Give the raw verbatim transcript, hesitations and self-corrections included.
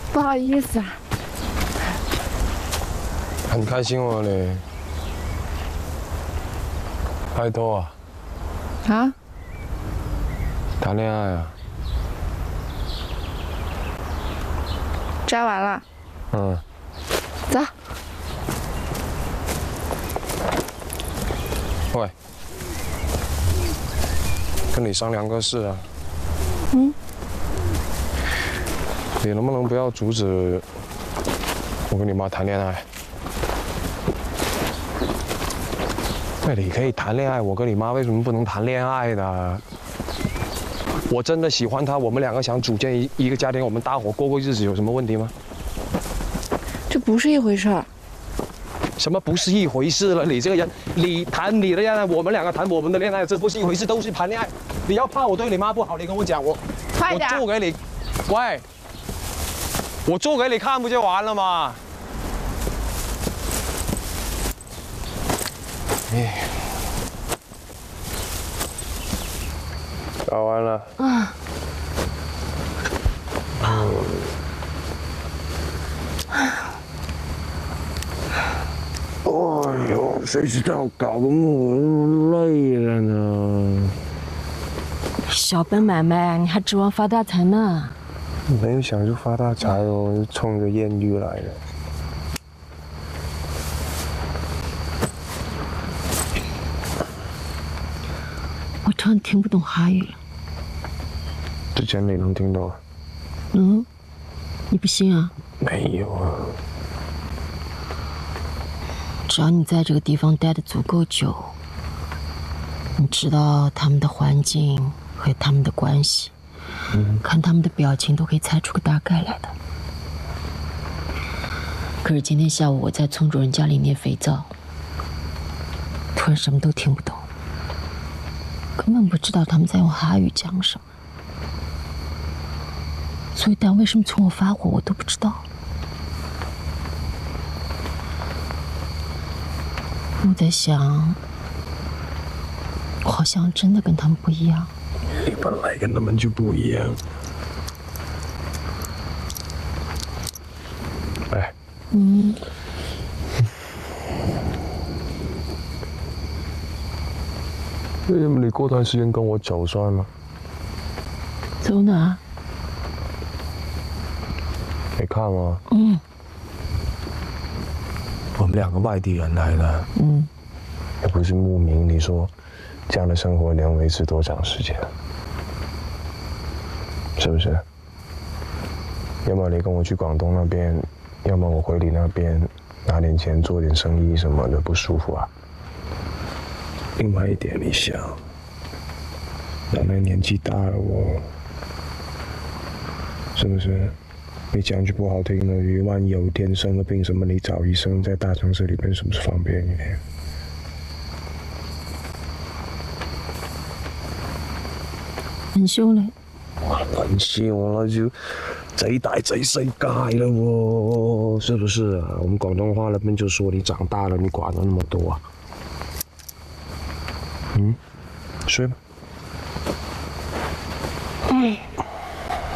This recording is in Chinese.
不好意思啊。 很开心哦你。拍拖啊？ 啊？ 谈恋爱啊？ 摘完了。 嗯。 走。 喂。跟你商量个事啊。 嗯。 你能不能不要阻止我跟你妈谈恋爱？那你可以谈恋爱，我跟你妈为什么不能谈恋爱呢？我真的喜欢她，我们两个想组建一一个家庭，我们搭伙过过日子，有什么问题吗？ 这不是一回事儿。 什么不是一回事了？你这个人，你谈你的恋爱，我们两个谈我们的恋爱，这不是一回事，都是谈恋爱。你要怕我对你妈不好，你跟我讲，我快点， 我做给你，喂，我做给你看不就完了吗？哎，搞完了。啊。嗯。哎呦，谁知道搞得我那么累了呢？ 小本买卖，你还指望发大财呢？ 没有想着发大财哦，冲着艳遇来的。 我突然听不懂哈语了。 之前你能听懂？ 嗯，你不信啊？ 没有啊。 只要你在这个地方待得足够久，你知道他们的环境和他们的关系，嗯，看他们的表情都可以猜出个大概来的。可是今天下午我在村主任家里捏肥皂，突然什么都听不懂，根本不知道他们在用哈语讲什么，所以单位什么冲我发火我都不知道。我在想，我好像真的跟他们不一样。 你本来跟他们就不一样。哎。嗯。为什么你过段时间跟我走算了？ 走哪？ 没看吗？ 嗯。 我们两个外地人来的，嗯，也不是慕名。你说，这样的生活能维持多长时间？是不是？要么你跟我去广东那边，要么我回你那边拿点钱做点生意什么的，不舒服啊。另外一点，你想，奶奶年纪大了，我，是不是？你讲句不好听的，你万一有一天生了病什么，你找医生在大城市里边是不是方便一点？ 很凶嘞！ 很凶了就贼大贼世界了喎，是不是啊？我們廣東話那邊就說你長大了，你管了那麼多啊？嗯，睡吧。嗯。